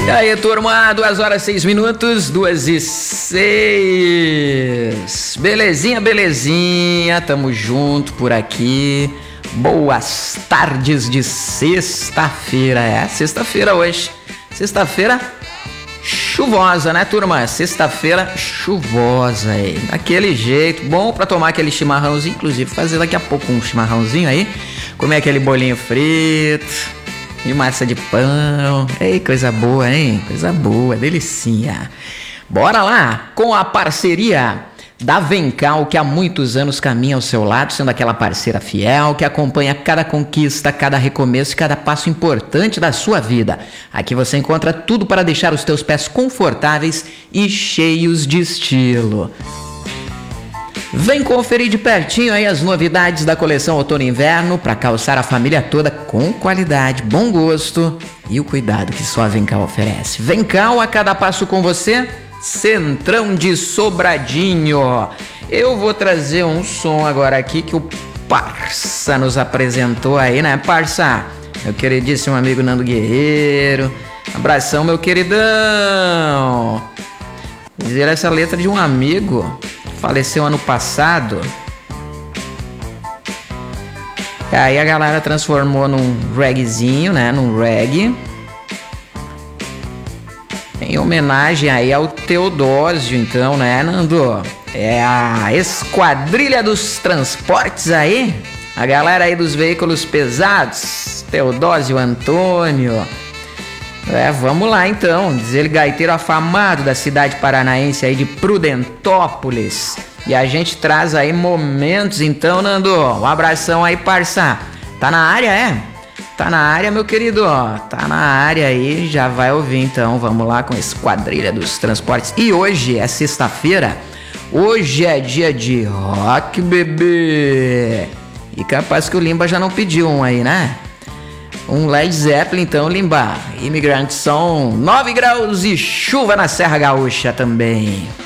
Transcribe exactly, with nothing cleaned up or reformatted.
E aí, turma, duas horas seis minutos, duas e seis. Belezinha, belezinha, tamo junto por aqui. Boas tardes de sexta-feira, é, sexta-feira hoje. Sexta-feira chuvosa, né, turma? Sexta-feira chuvosa aí. Daquele jeito, bom pra tomar aquele chimarrãozinho, inclusive fazer daqui a pouco um chimarrãozinho aí. Comer aquele bolinho frito de massa de pão. Ei, coisa boa, hein? Coisa boa, delicinha. Bora lá com a parceria da Vencal, que há muitos anos caminha ao seu lado, sendo aquela parceira fiel que acompanha cada conquista, cada recomeço e cada passo importante da sua vida. Aqui você encontra tudo para deixar os teus pés confortáveis e cheios de estilo. Vem conferir de pertinho aí as novidades da coleção Outono e Inverno para calçar a família toda com qualidade, bom gosto e o cuidado que só a Vencal oferece. Vencal, a cada passo com você, Centrão de Sobradinho. Eu vou trazer um som agora aqui que o Parça nos apresentou aí, né, Parça? Meu queridíssimo amigo Nando Guerreiro. Abração, meu queridão. Dizer essa letra de um amigo faleceu ano passado. E aí a galera transformou num reggaezinho, né? Num reggae. Em homenagem aí ao Teodósio, então, né, Nando? É a Esquadrilha dos Transportes aí. A galera aí dos veículos pesados. Teodósio Antônio. É, vamos lá então, diz ele, gaiteiro afamado da cidade paranaense aí de Prudentópolis. E a gente traz aí momentos então, Nando. Um abração aí, parça. Tá na área, é? Tá na área, meu querido, ó. Tá na área aí, já vai ouvir então. Vamos lá com a Esquadrilha dos Transportes. E hoje é sexta-feira. Hoje é dia de rock, bebê. E capaz que o Limba já não pediu um aí, né? Um Led Zeppelin, então, Limba. Immigrant Song, nove graus e chuva na Serra Gaúcha também.